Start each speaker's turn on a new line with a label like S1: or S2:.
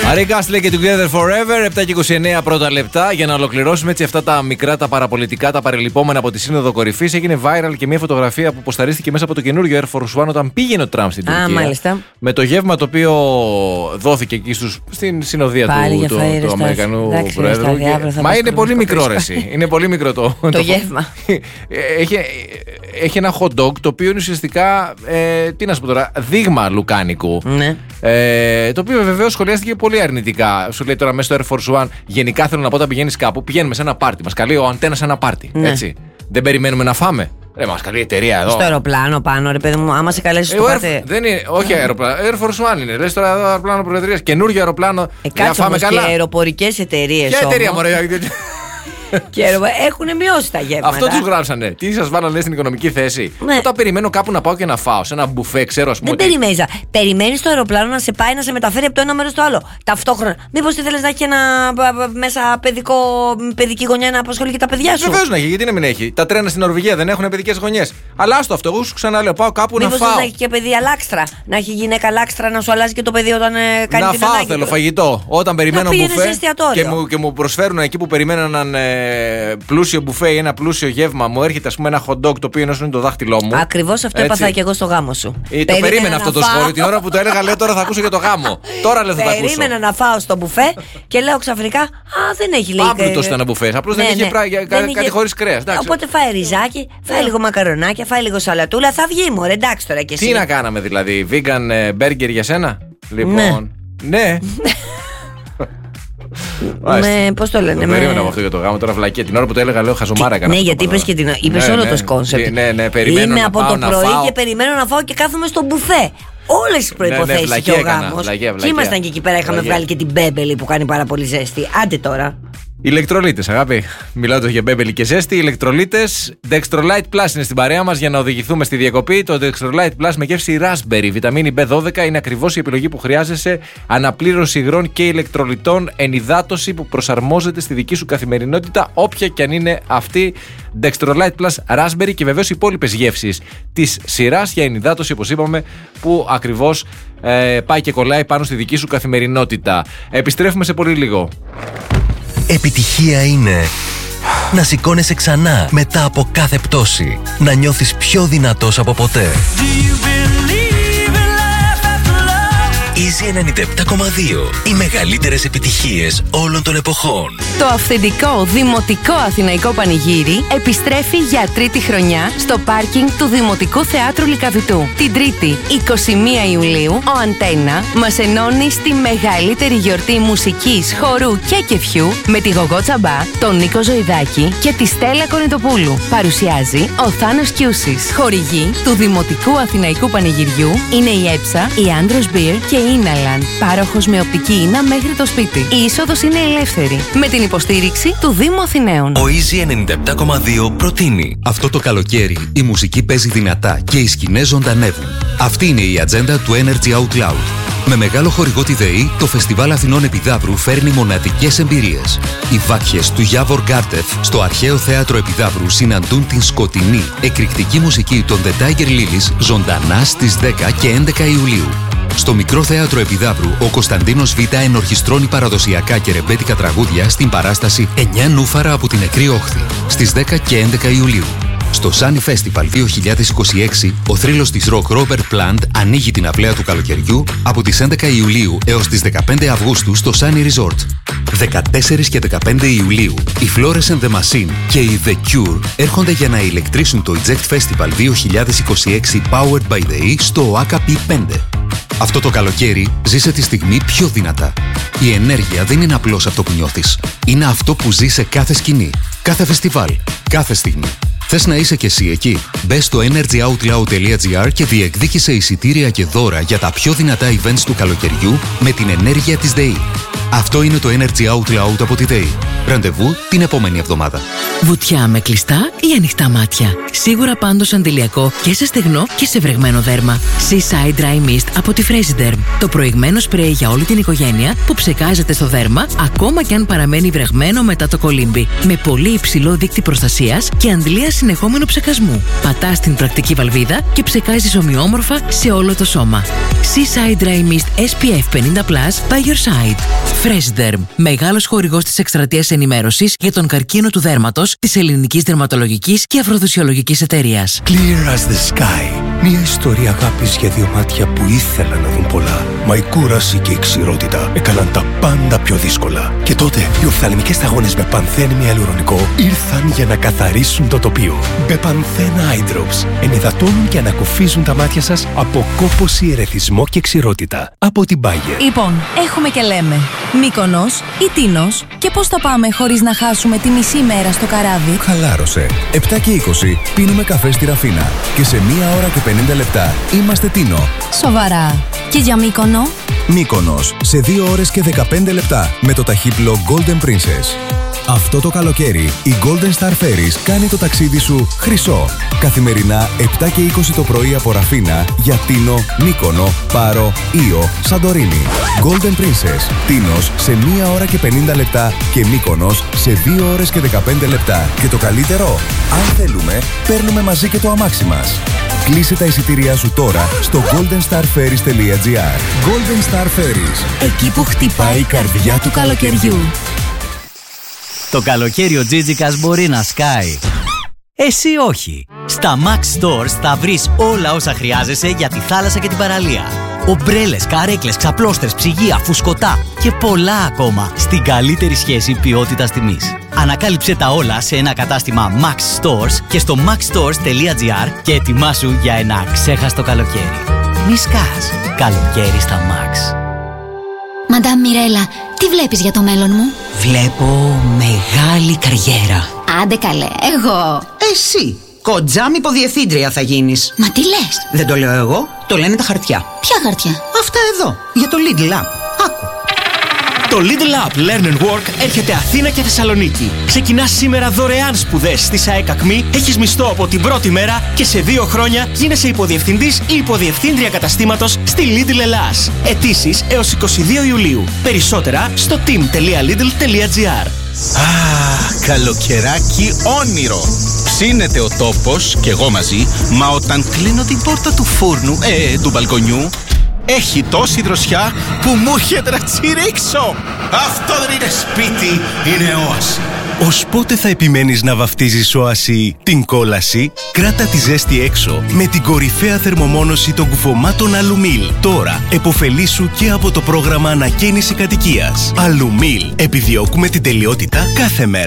S1: Αρικά λέει και Together Forever, 7 και 29 πρώτα λεπτά. Για να ολοκληρώσουμε έτσι αυτά τα μικρά, τα παραπολιτικά, τα παρελειπόμενα από τη Σύνοδο Κορυφής, έγινε viral και μια φωτογραφία που ποσταρίστηκε μέσα από το καινούριο Air Force One όταν πήγαινε ο Τραμπ στην Τουρκία.
S2: Μάλιστα.
S1: Με το γεύμα το οποίο δόθηκε εκεί στην συνοδεία του Αμερικανού Προέδρου. Μα είναι πολύ μικρό, ρε εσύ. Είναι πολύ μικρό το
S2: γεύμα.
S1: Έχει ένα hot dog το οποίο είναι ουσιαστικά, τι να σου πω τώρα, δείγμα λουκάνικου.
S2: Ναι.
S1: Το οποίο βεβαίως σχολιάστηκε πολύ αρνητικά. Σου λέει τώρα μέσα στο Air Force One, γενικά θέλω να πω, όταν πηγαίνεις κάπου, πηγαίνουμε σε ένα πάρτι. Μας καλεί ο Αντένα σε ένα πάρτι. Ναι. Έτσι. Δεν περιμένουμε να φάμε. Μας καλεί η εταιρεία εδώ.
S2: Στο αεροπλάνο πάνω, ρε παιδί μου, άμα σε καλέσει στο πάρτι.
S1: Δεν είναι, όχι αεροπλάνο. Air Force One είναι. Λες τώρα εδώ αεροπλάνο προεδρίας, καινούργιο αεροπλάνο.
S2: Κάτσε όμως και αεροπορικές εταιρείες.
S1: Ποια εταιρεία, μωρέ?
S2: Και έχουν μειώσει τα γεύματα.
S1: Αυτό τους γράψανε. Τι σας βάλανε στην οικονομική θέση.
S2: Ναι.
S1: Όταν περιμένω κάπου να πάω και να φάω σε ένα μπουφέ, ξέρω ας πούμε.
S2: Δεν περιμένεις. Περιμένεις το αεροπλάνο να σε πάει να σε μεταφέρει από το ένα μέρος στο άλλο. Ταυτόχρονα. Μήπως ήθελες να έχει ένα μέσα παιδική γωνιά να απασχολεί και τα παιδιά σου.
S1: Βεβαίως να έχει, γιατί να μην έχει. Τα τρένα στην Νορβηγία δεν έχουν παιδικές γωνιές. Αλλά άστο αυτό, εγώ σου ξαναλέω, πάω κάπου
S2: μήπως
S1: να φάω.
S2: Να έχει και παιδί αλάξτρα. Να έχει γυναίκα αλάξτρα να σου αλλάζει και το παιδί όταν κάνει
S1: να
S2: την
S1: φάω,
S2: ανάγκη.
S1: θέλω φαγητό. Όταν περιμένω μπουφέ και μου προσφέρουν εκεί που περιμένω έναν πλούσιο μπουφέ ή ένα πλούσιο γεύμα, μου έρχεται ας πούμε ένα hot dog το οποίο είναι το δάχτυλό μου.
S2: Ακριβώς αυτό έπαθα και εγώ στο γάμο σου.
S1: Το περίμενα αυτό το σχόλιο. Την ώρα που το έλεγα, λέω τώρα θα ακούσω και το γάμο. Τώρα λέω θα το ακούσω.
S2: Περίμενα να φάω στο μπουφέ και λέω ξαφνικά, δεν έχει λέει.
S1: Πάμπλουτος ήταν μπουφέ. Απλώς δεν είχε κάτι χωρίς κρέας.
S2: Οπότε φάει ριζάκι, φάει λίγο μακαρονάκια, φάει λίγο σαλατούλα, θα βγει μωρέ, εντάξει τώρα και εσύ.
S1: Τι να κάναμε δηλαδή, vegan burger για σένα? Λοιπόν. Ναι.
S2: Πώς το λένε.
S1: Περίμενα από αυτό για το γάμο, τώρα βλακία. Την ώρα που το έλεγα, λέω χαζομάρα έκανα.
S2: Ναι, γιατί είπες όλο το κόνσεπτ.
S1: Ναι, περιμένω.
S2: Είμαι από το πρωί και περιμένω να φάω και κάθομαι στο μπουφέ. Όλες τις προϋποθέσεις και ο γάμος. Και ήμασταν και εκεί πέρα, είχαμε βγάλει και την μπέμπελη που κάνει πάρα πολύ ζέστη. Άντε τώρα.
S1: Ηλεκτρολίτες, αγάπη. Μιλάω τώρα για μπέμπελη και ζέστη. Ηλεκτρολίτες. Dextrolite Plus είναι στην παρέα μας για να οδηγηθούμε στη διακοπή. Το Dextrolite Plus με γεύση raspberry. Βιταμίνη B12 είναι ακριβώς η επιλογή που χρειάζεσαι. Αναπλήρωση υγρών και ηλεκτρολιτών. Ενυδάτωση που προσαρμόζεται στη δική σου καθημερινότητα, όποια και αν είναι αυτή. Dextrolite Plus raspberry και βεβαίως οι υπόλοιπες γεύσεις της σειράς για ενυδάτωση, όπως είπαμε, που ακριβώς πάει και κολλάει πάνω στη δική σου καθημερινότητα. Επιστρέφουμε σε πολύ λίγο.
S3: Επιτυχία είναι να σηκώνεσαι ξανά μετά από κάθε πτώση. Να νιώθεις πιο δυνατός από ποτέ. Easy 97,2. Οι μεγαλύτερες επιτυχίες όλων των εποχών.
S4: Το αυθεντικό δημοτικό αθηναϊκό πανηγύρι επιστρέφει για τρίτη χρονιά στο πάρκινγκ του Δημοτικού Θεάτρου Λυκαβητού. Την Τρίτη, 21 Ιουλίου, ο Αντένα μας ενώνει στη μεγαλύτερη γιορτή μουσικής, χορού και κεφιού με τη Γογό Τσαμπά, τον Νίκο Ζωηδάκη και τη Στέλλα Κονιτοπούλου. Παρουσιάζει ο Θάνος Κιούσης. Χορηγοί του Δημοτικού Αθηναϊκού Πανηγυριού είναι η Έψα, η Άντρος Μπιρ και η Ίναλαν. Πάροχος με οπτική ίνα μέχρι το σπίτι. Η είσοδος είναι ελεύθερη. Με την υποστήριξη του Δήμου Αθηναίων.
S3: Ο Easy 97,2 προτείνει.
S5: Αυτό το καλοκαίρι η μουσική παίζει δυνατά και οι σκηνές ζωντανεύουν. Αυτή είναι η ατζέντα του Energy Out Loud. Με μεγάλο χορηγό τη ΔΕΗ, το Φεστιβάλ Αθηνών Επιδαύρου φέρνει μοναδικές εμπειρίες. Οι βάκχες του Γιάβορ Γκάρτεφ στο Αρχαίο Θέατρο Επιδαύρου συναντούν την σκοτεινή, εκρηκτική μουσική των The Tiger Lilies ζωντανά στις 10 και 11 Ιουλίου. Στο Μικρό Θέατρο Επιδαύρου, ο Κωνσταντίνος Β' ενορχιστρώνει παραδοσιακά και ρεμπέτικα τραγούδια στην παράσταση 9 νούφαρα από την Νεκρή Όχθη, στις 10 και 11 Ιουλίου. Στο Sunny Festival 2026, ο θρύλος της rock Robert Plant ανοίγει την αυλαία του καλοκαιριού από τις 11 Ιουλίου έως τις 15 Αυγούστου στο Sunny Resort. 14 και 15 Ιουλίου, οι Flores and the Machine και οι The Cure έρχονται για να ηλεκτρήσουν το Eject Festival 2026 Powered by the E στο AKP 5. Αυτό το καλοκαίρι ζήσε τη στιγμή πιο δυνατά. Η ενέργεια δεν είναι απλώς αυτό που νιώθεις. Είναι αυτό που ζει σε κάθε σκηνή, κάθε φεστιβάλ, κάθε στιγμή. Θες να είσαι κι εσύ εκεί? Μπες στο energyoutloud.gr και διεκδίκησε εισιτήρια και δώρα για τα πιο δυνατά events του καλοκαιριού με την ενέργεια της ΔΕΗ. Αυτό είναι το Energy Out Loud από τη ΔΕΗ. Ραντεβού την επόμενη εβδομάδα.
S6: Βουτιά με κλειστά ή ανοιχτά μάτια. Σίγουρα πάντως αντιλιακό και σε στεγνό και σε βρεγμένο δέρμα. Seaside Dry Mist από τη Fresiderm. Το προηγμένο σπρέι για όλη την οικογένεια που ψεκάζεται στο δέρμα ακόμα και αν παραμένει βρεγμένο μετά το κολύμπι. Με πολύ υψηλό δείκτη προστασίας και αντλία συνεχόμενου ψεκασμού. Πατάς την πρακτική βαλβίδα και ψεκάζεις ομοιόμορφα σε όλο το σώμα. Seaside Dry Mist SPF 50+ by your side. Fresiderm. Μεγάλος χορηγός της εκστρατείας ενημέρωσης για τον καρκίνο του δέρματος της Ελληνικής Δερματολογικής και Αφροδισιολογικής Εταιρείας.
S7: Clear as the sky. Μια ιστορία αγάπης για δύο μάτια που ήθελαν να δουν πολλά. Μα η κούραση και η ξηρότητα έκαναν τα πάντα πιο δύσκολα. Και τότε οι οφθαλμικές σταγόνες Μπεπανθέν με αλουρονικό ήρθαν για να καθαρίσουν το τοπίο. Μπεπανθέν Eye Drops ενυδατώνουν και ανακουφίζουν τα μάτια σας από κόπωση, ερεθισμό και ξηρότητα. Από την Bayer.
S8: Λοιπόν, έχουμε και λέμε Μύκονος ή Τίνος, και πώς θα πάμε χωρίς να χάσουμε τη μισή μέρα στο καράβι.
S9: Χαλάρωσε. 7 και 20 πίνουμε καφέ στη Ραφίνα και σε 1 ώρα και 50 λεπτά είμαστε Τίνο.
S8: Σοβαρά. Και για Μύκονο?
S9: Μύκονος σε 2 ώρες και 15 λεπτά με το ταχύπλο Golden Princess. Αυτό το καλοκαίρι η Golden Star Ferries κάνει το ταξίδι σου χρυσό. Καθημερινά 7 και 20 το πρωί από Ραφίνα για Τίνο, Μύκονο, Πάρο, Ήο, Σαντορίνη. Golden Princess. Τίνος σε 1 ώρα και 50 λεπτά και Μύκονος σε 2 ώρες και 15 λεπτά. Και το καλύτερο, αν θέλουμε, παίρνουμε μαζί και το αμάξι μας. Κλείσε τα εισιτήριά σου τώρα στο goldenstarferries.gr. Golden Star Ferries.
S8: Εκεί που χτυπάει η καρδιά του καλοκαιριού.
S10: Το καλοκαίρι ο Τζίτζικας μπορεί να σκάει. Εσύ όχι. Στα Max Stores θα βρεις όλα όσα χρειάζεσαι για τη θάλασσα και την παραλία. Ομπρέλες, καρέκλες, ξαπλώστρες, ψυγεία, φουσκωτά και πολλά ακόμα στην καλύτερη σχέση ποιότητας-τιμής. Ανακάλυψε τα όλα σε ένα κατάστημα Max Stores και στο maxstores.gr και ετοιμάσου για ένα ξέχαστο καλοκαίρι. Μη σκάς. Καλοκαίρι στα Max.
S11: Μαντάμ Μιρέλα, τι βλέπεις για το μέλλον μου?
S12: Βλέπω μεγάλη καριέρα.
S11: Άντε καλέ, εγώ.
S12: Εσύ, κοντζάμ υποδιευθύντρια θα γίνεις.
S11: Μα τι λες?
S12: Δεν το λέω εγώ, το λένε τα χαρτιά.
S11: Ποια χαρτιά?
S12: Αυτά εδώ, για το Lidl App. Άκου.
S13: Το Lidl App Learn and Work έρχεται Αθήνα και Θεσσαλονίκη. Ξεκινάς σήμερα δωρεάν σπουδές στη ΣΑΕΚ ΑΚΜΗ, έχεις μισθό από την πρώτη μέρα και σε 2 χρόνια γίνεσαι υποδιευθυντής ή υποδιευθύντρια καταστήματος στη Lidl Ελλάς. Αιτήσεις έως 22 Ιουλίου. Περισσότερα στο team.lidl.gr.
S14: Καλοκαιράκι όνειρο. Ψήνεται ο τόπος και εγώ μαζί, μα όταν κλείνω την πόρτα του φούρνου, του μπαλκονιού, έχει τόση δροσιά που μου έρχεται να τσιρίξω. Αυτό δεν είναι σπίτι, είναι όαση.
S7: Ως πότε θα επιμένεις να βαφτίζεις όαση την κόλαση? Κράτα τη ζέστη έξω με την κορυφαία θερμομόνωση των κουφωμάτων Αλουμίλ. Τώρα εποφελήσου και από το πρόγραμμα ανακαίνιση κατοικίας. Αλουμίλ. Επιδιώκουμε την τελειότητα κάθε μέρα.